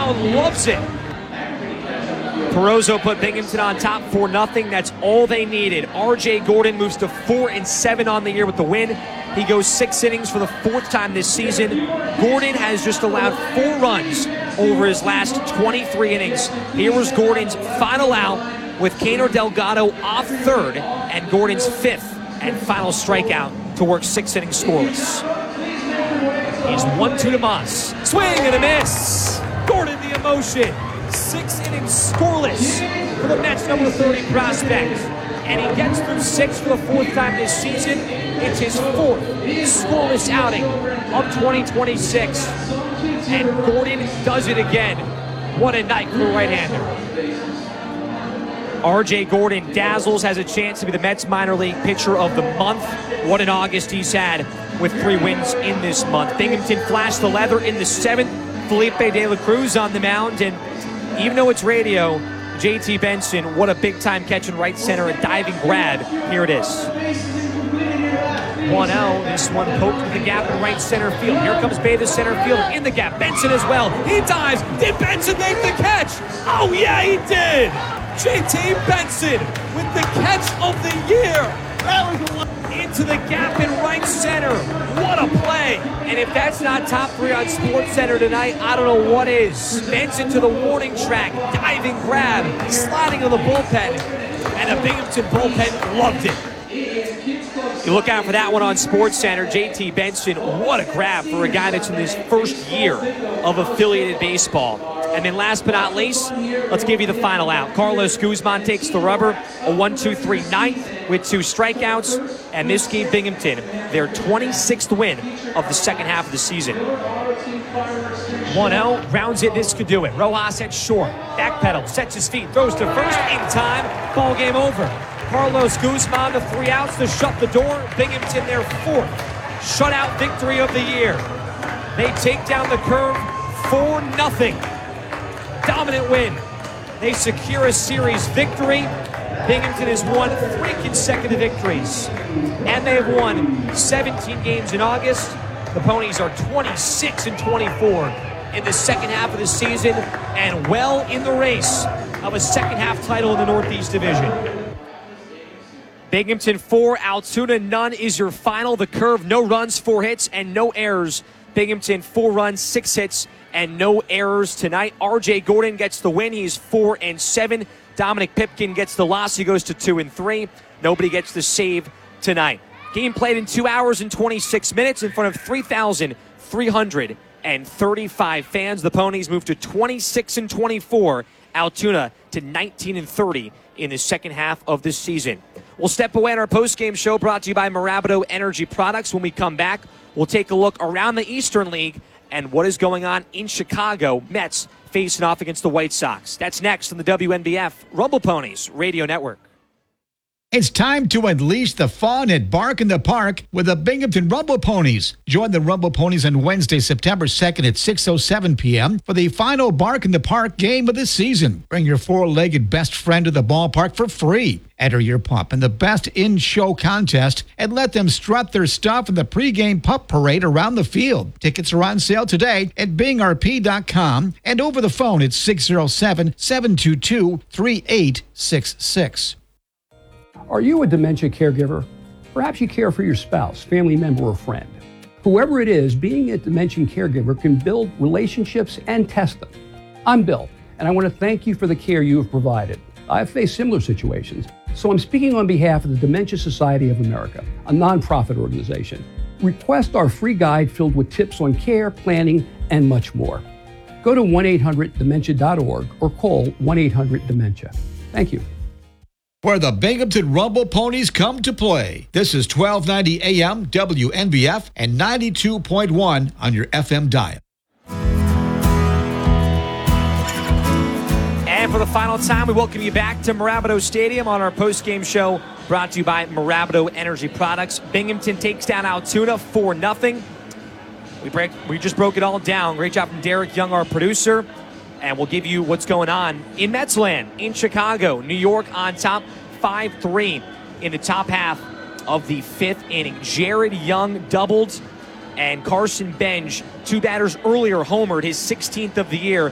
crowd loves it. Perozzo put Binghamton on top 4-0. That's all they needed. R.J. Gordon moves to 4-7 on the year with the win. He goes 6 innings for the 4th time this season. Gordon has just allowed 4 runs over his last 23 innings. Here was Gordon's final out with Keiner Delgado off third and Gordon's 5th and final strikeout to work 6 innings scoreless. He's 1-2 to Moss. Swing and a miss. Gordon the emotion. 6 innings scoreless for the Mets number 30 prospect. And he gets through 6 for the 4th time this season. It's his 4th scoreless outing of 2026. And Gordon does it again. What a night for the right-hander. R.J. Gordon dazzles, has a chance to be the Mets minor league pitcher of the month. What an August he's had with 3 wins in this month. Binghamton flashed the leather in the 7th. Felipe De La Cruz on the mound, and even though it's radio, JT Benson, what a big-time catch in right center, a diving grab. Here it is. 1-0. This one poked in the gap in right center field. Here comes Bay to center field in the gap. Benson as well. He dives. Did Benson make the catch? Oh, yeah, he did. JT Benson with the catch of the year. Into the gap in right center. What a play. And if that's not top 3 on SportsCenter tonight, I don't know what is. Benson to the warning track. Diving grab. Sliding on the bullpen. And the Binghamton bullpen loved it. You look out for that one on SportsCenter. JT Benson, what a grab for a guy that's in his first year of affiliated baseball. And then last but not least, let's give you the final out. Carlos Guzman takes the rubber, a 1-2-3 ninth with 2 strikeouts. And this gave Binghamton their 26th win of the second half of the season. 1-0, grounds it, this could do it. Rojas at short, backpedal, sets his feet, throws to first in time, ball game over. Carlos Guzman to 3 outs to shut the door. Binghamton their 4th shutout victory of the year. They take down the curve 4-0. Dominant win. They secure a series victory. Binghamton has won 3 consecutive victories. And they have won 17 games in August. The Ponies are 26-24 in the second half of the season and well in the race of a second half title in the Northeast Division. Binghamton 4, Altoona none is your final. The curve, no runs, 4 hits, and no errors. Binghamton 4 runs, 6 hits, and no errors tonight. R.J. Gordon gets the win. He's 4-7. Dominic Pipkin gets the loss. He goes to 2-3. Nobody gets the save tonight. Game played in 2 hours and 26 minutes in front of 3,335 fans. The Ponies move to 26-24. Altoona to 19-30 in the second half of this season. We'll step away on our post-game show brought to you by Mirabito Energy Products. When we come back, we'll take a look around the Eastern League and what is going on in Chicago. Mets facing off against the White Sox. That's next on the WNBF Rumble Ponies Radio Network. It's time to unleash the fun at Bark in the Park with the Binghamton Rumble Ponies. Join the Rumble Ponies on Wednesday, September 2nd at 6:07 p.m. for the final Bark in the Park game of the season. Bring your 4-legged best friend to the ballpark for free. Enter your pup in the Best in Show contest and let them strut their stuff in the pregame pup parade around the field. Tickets are on sale today at bingrp.com and over the phone at 607-722-3866. Are you a dementia caregiver? Perhaps you care for your spouse, family member, or friend. Whoever it is, being a dementia caregiver can build relationships and test them. I'm Bill, and I want to thank you for the care you have provided. I've faced similar situations, so I'm speaking on behalf of the Dementia Society of America, a nonprofit organization. Request our free guide filled with tips on care, planning, and much more. Go to 1-800-DEMENTIA.org or call 1-800-DEMENTIA. Thank you. Where the Binghamton Rumble Ponies come to play. This is 1290 AM WNBF and 92.1 on your FM dial. And for the final time, we welcome you back to Mirabito Stadium on our post-game show brought to you by Mirabito Energy Products. Binghamton takes down Altoona 4-0. We just broke it all down. Great job from Derek Young, our producer. And we'll give you what's going on in Metsland, in Chicago. New York on top 5-3 in the top half of the 5th inning. Jared Young doubled, and Carson Benj, 2 batters earlier, homered, his 16th of the year.